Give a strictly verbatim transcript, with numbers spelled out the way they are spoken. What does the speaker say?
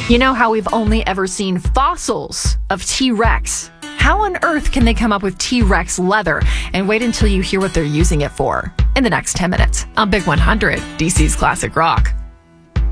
You know how we've only ever seen fossils of T-Rex? How on earth can they come up with T-Rex leather? And wait until you hear what they're using it for in the next ten minutes on Big one hundred, D C's Classic Rock.